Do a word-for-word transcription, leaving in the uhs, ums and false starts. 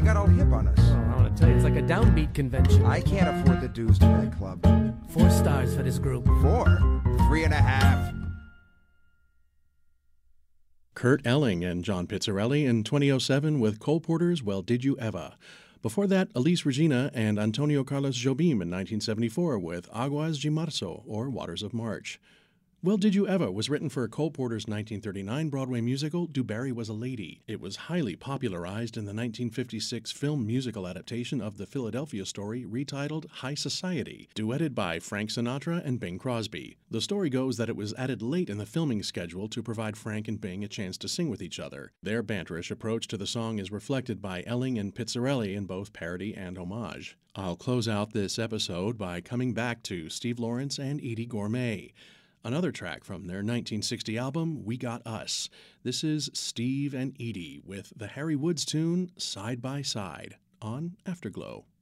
Got all hip on us. Oh, I want to tell you, it's like a downbeat convention. I can't afford the dues to that club. Four stars for this group. Four? Three and a half. Kurt Elling and John Pizzarelli in twenty oh seven with Cole Porter's Well Did You Ever. Before that, Elise Regina and Antonio Carlos Jobim in nineteen seventy-four with Aguas de Marzo, or Waters of March. Well Did You Ever was written for Cole Porter's nineteen thirty-nine Broadway musical Du Barry Was a Lady. It was highly popularized in the nineteen fifty-six film musical adaptation of the Philadelphia story retitled High Society, duetted by Frank Sinatra and Bing Crosby. The story goes that it was added late in the filming schedule to provide Frank and Bing a chance to sing with each other. Their banterish approach to the song is reflected by Elling and Pizzarelli in both parody and homage. I'll close out this episode by coming back to Steve Lawrence and Eydie Gormé. Another track from their nineteen sixty album, We Got Us. This is Steve and Eydie with the Harry Woods tune, Side by Side, on Afterglow.